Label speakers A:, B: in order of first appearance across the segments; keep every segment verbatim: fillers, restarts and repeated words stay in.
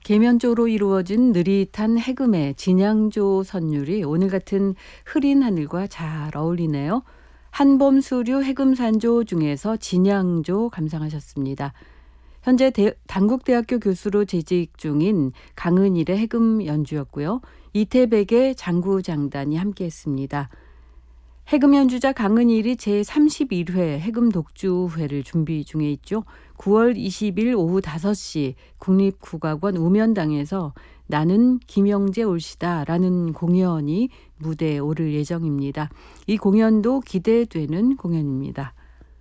A: 계면조로 이루어진 느릿한 해금의 진양조 선율이 오늘 같은 흐린 하늘과 잘 어울리네요. 한범수류 해금산조 중에서 진양조 감상하셨습니다. 현재 대, 단국대학교 교수로 재직 중인 강은일의 해금 연주였고요. 이태백의 장구장단이 함께했습니다. 해금 연주자 강은일이 제삼십일 회 해금 독주회를 준비 중에 있죠. 구월 이십일 오후 다섯 시 국립국악원 우면당에서 나는 김영재 올시다 라는 공연이 무대에 오를 예정입니다. 이 공연도 기대되는 공연입니다.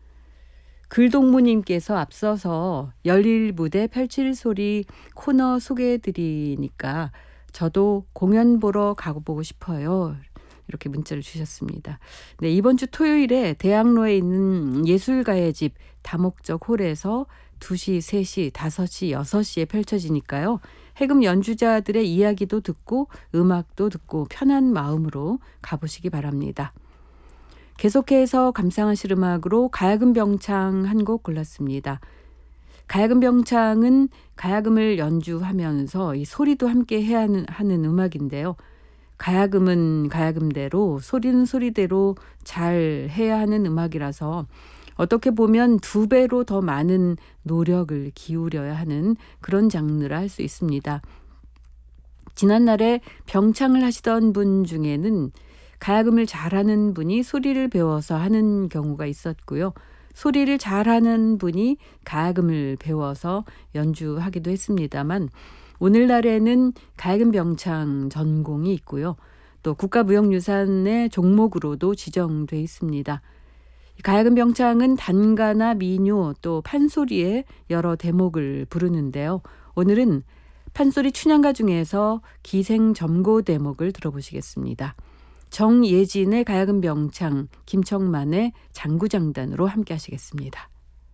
A: 글동무님께서 앞서서 열일 무대 펼칠 소리 코너 소개해드리니까 저도 공연 보러 가보고 싶어요. 이렇게 문자를 주셨습니다. 네, 이번 주 토요일에 대학로에 있는 예술가의 집 다목적 홀에서 두 시, 세 시, 다섯 시, 여섯 시에 펼쳐지니까요. 해금 연주자들의 이야기도 듣고 음악도 듣고 편한 마음으로 가보시기 바랍니다. 계속해서 감상하실 음악으로 가야금 병창 한 곡 골랐습니다. 가야금 병창은 가야금을 연주하면서 이 소리도 함께 해야 하는, 하는 음악인데요. 가야금은 가야금대로 소리는 소리대로 잘 해야 하는 음악이라서 어떻게 보면 두 배로 더 많은 노력을 기울여야 하는 그런 장르라 할 수 있습니다. 지난날에 병창을 하시던 분 중에는 가야금을 잘하는 분이 소리를 배워서 하는 경우가 있었고요. 소리를 잘하는 분이 가야금을 배워서 연주하기도 했습니다만 오늘날에는 가야금 병창 전공이 있고요. 또 국가무형유산의 종목으로도 지정돼 있습니다. 가야금 병창은 단가나 민요 또 판소리의 여러 대목을 부르는데요. 오늘은 판소리 춘향가 중에서 기생점고 대목을 들어보시겠습니다. 정예진의 가야금 병창, 김청만의 장구장단으로 함께 하시겠습니다.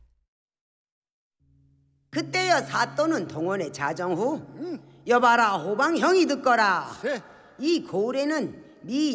B: 그때여 사또는 동원의 자정 후 여봐라 호방 형이 듣거라. 이 고을에는 미